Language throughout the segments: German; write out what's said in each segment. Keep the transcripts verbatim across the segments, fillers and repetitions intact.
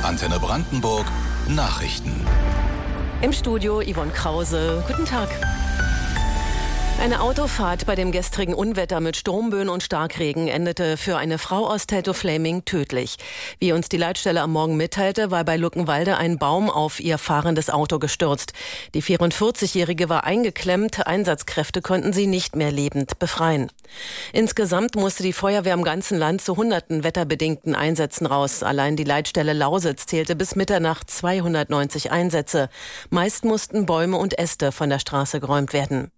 Antenne Brandenburg Nachrichten. Im Studio Yvonne Krause. Guten Tag. Eine Autofahrt bei dem gestrigen Unwetter mit Sturmböen und Starkregen endete für eine Frau aus Teltow-Fläming tödlich. Wie uns die Leitstelle am Morgen mitteilte, war bei Luckenwalde ein Baum auf ihr fahrendes Auto gestürzt. Die vierundvierzigjährige war eingeklemmt, Einsatzkräfte konnten sie nicht mehr lebend befreien. Insgesamt musste die Feuerwehr im ganzen Land zu hunderten wetterbedingten Einsätzen raus. Allein die Leitstelle Lausitz zählte bis Mitternacht zweihundertneunzig Einsätze. Meist mussten Bäume und Äste von der Straße geräumt werden.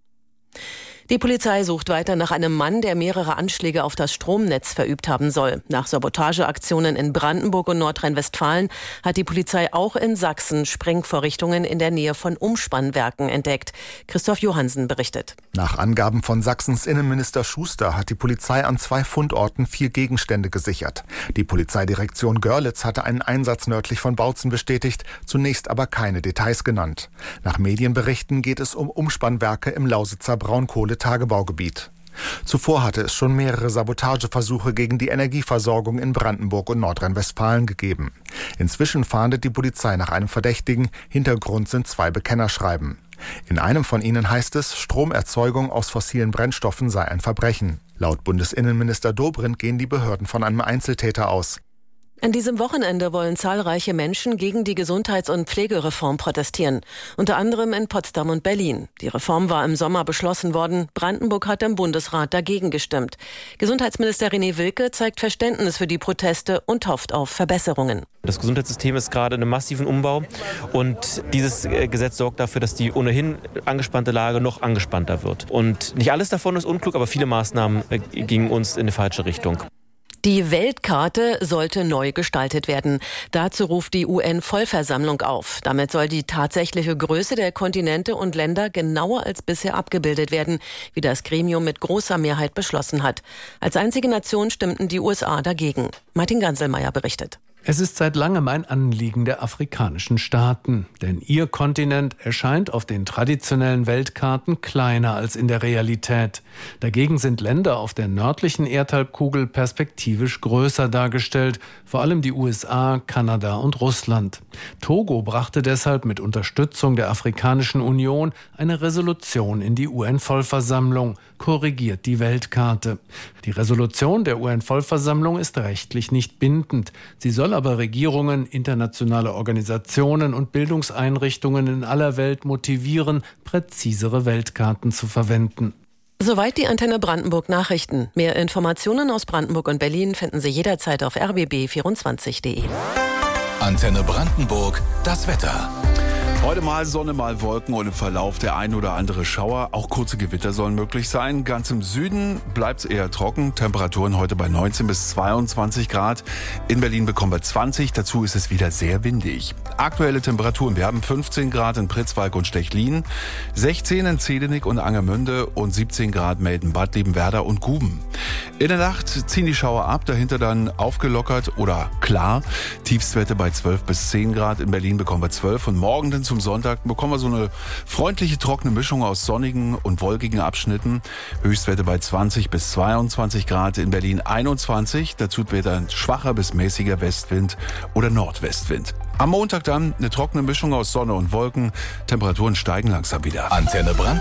Die Polizei sucht weiter nach einem Mann, der mehrere Anschläge auf das Stromnetz verübt haben soll. Nach Sabotageaktionen in Brandenburg und Nordrhein-Westfalen hat die Polizei auch in Sachsen Sprengvorrichtungen in der Nähe von Umspannwerken entdeckt. Christoph Johansen berichtet. Nach Angaben von Sachsens Innenminister Schuster hat die Polizei an zwei Fundorten vier Gegenstände gesichert. Die Polizeidirektion Görlitz hatte einen Einsatz nördlich von Bautzen bestätigt, zunächst aber keine Details genannt. Nach Medienberichten geht es um Umspannwerke im Lausitzer Braunkohle Tagebaugebiet. Zuvor hatte es schon mehrere Sabotageversuche gegen die Energieversorgung in Brandenburg und Nordrhein-Westfalen gegeben. Inzwischen fahndet die Polizei nach einem Verdächtigen. Hintergrund sind zwei Bekennerschreiben. In einem von ihnen heißt es, Stromerzeugung aus fossilen Brennstoffen sei ein Verbrechen. Laut Bundesinnenminister Dobrindt gehen die Behörden von einem Einzeltäter aus. An diesem Wochenende wollen zahlreiche Menschen gegen die Gesundheits- und Pflegereform protestieren. Unter anderem in Potsdam und Berlin. Die Reform war im Sommer beschlossen worden. Brandenburg hat im Bundesrat dagegen gestimmt. Gesundheitsminister René Wilke zeigt Verständnis für die Proteste und hofft auf Verbesserungen. Das Gesundheitssystem ist gerade in einem massiven Umbau. Und dieses Gesetz sorgt dafür, dass die ohnehin angespannte Lage noch angespannter wird. Und nicht alles davon ist unklug, aber viele Maßnahmen gingen uns in die falsche Richtung. Die Weltkarte sollte neu gestaltet werden. Dazu ruft die U N-Vollversammlung auf. Damit soll die tatsächliche Größe der Kontinente und Länder genauer als bisher abgebildet werden, wie das Gremium mit großer Mehrheit beschlossen hat. Als einzige Nation stimmten die U S A dagegen. Martin Ganselmeier berichtet. Es ist seit langem ein Anliegen der afrikanischen Staaten, denn ihr Kontinent erscheint auf den traditionellen Weltkarten kleiner als in der Realität. Dagegen sind Länder auf der nördlichen Erdhalbkugel perspektivisch größer dargestellt, vor allem die U S A, Kanada und Russland. Togo brachte deshalb mit Unterstützung der Afrikanischen Union eine Resolution in die U N-Vollversammlung, korrigiert die Weltkarte. Die Resolution der U N-Vollversammlung ist rechtlich nicht bindend. Sie soll aber Regierungen, internationale Organisationen und Bildungseinrichtungen in aller Welt motivieren, präzisere Weltkarten zu verwenden. Soweit die Antenne Brandenburg Nachrichten. Mehr Informationen aus Brandenburg und Berlin finden Sie jederzeit auf r b b vierundzwanzig punkt d e. Antenne Brandenburg, das Wetter. Heute mal Sonne, mal Wolken und im Verlauf der ein oder andere Schauer. Auch kurze Gewitter sollen möglich sein. Ganz im Süden bleibt es eher trocken. Temperaturen heute bei neunzehn bis zweiundzwanzig Grad. In Berlin bekommen wir zwanzig. Dazu ist es wieder sehr windig. Aktuelle Temperaturen. Wir haben fünfzehn Grad in Pritzwalk und Stechlin, sechzehn in Zedenick und Angermünde und siebzehn Grad Melden-Bad, Liebenwerda und Guben. In der Nacht ziehen die Schauer ab, dahinter dann aufgelockert oder klar. Tiefstwerte bei zwölf bis zehn Grad. In Berlin bekommen wir zwölf und morgen dann zum Sonntag bekommen wir so eine freundliche, trockene Mischung aus sonnigen und wolkigen Abschnitten. Höchstwerte bei zwanzig bis zweiundzwanzig Grad, in Berlin einundzwanzig. Dazu wird ein schwacher bis mäßiger Westwind oder Nordwestwind. Am Montag dann eine trockene Mischung aus Sonne und Wolken. Temperaturen steigen langsam wieder. Antenne Brandenburg.